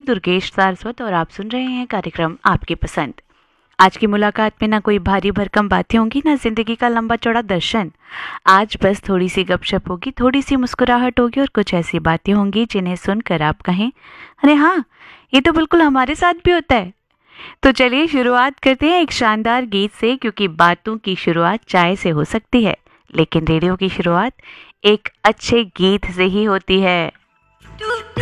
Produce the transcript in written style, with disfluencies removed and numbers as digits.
दुर्गेश सारस्वत और आप सुन रहे हैं कार्यक्रम आपकी पसंद। आज की मुलाकात में ना कोई भारी भरकम बातें होंगी, ना जिंदगी का लंबा चौड़ा दर्शन। आज बस थोड़ी सी गपशप होगी, थोड़ी सी मुस्कुराहट होगी और कुछ ऐसी बातें होंगी जिन्हें सुनकर आप कहें, अरे हाँ, ये तो बिल्कुल हमारे साथ भी होता है। तो चलिए शुरुआत करते हैं एक शानदार गीत से, क्योंकि बातों की शुरुआत चाय से हो सकती है, लेकिन रेडियो की शुरुआत एक अच्छे गीत से ही होती है।